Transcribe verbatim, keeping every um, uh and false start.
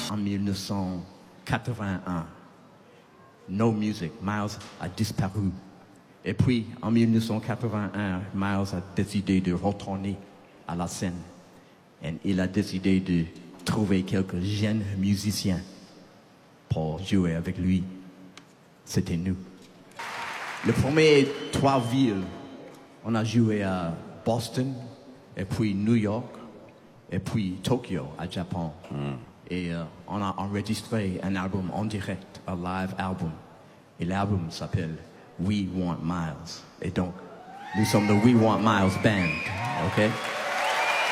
en mille neuf cent quatre-vingt-un. No music. Miles a disparu. Et puis, en mille neuf cent quatre-vingt-un, Miles a décidé de retourner à la scène. Et il a décidé de trouver quelques jeunes musiciens pour jouer avec lui. C'était nous. Les premières trois villes, on a joué à Boston, et puis New York, et puis Tokyo, à Japon. Mm. Et euh, on a enregistré un album en direct, un live album. Et l'album s'appelle We Want Miles. Et donc, nous sommes le We Want Miles Band, ok?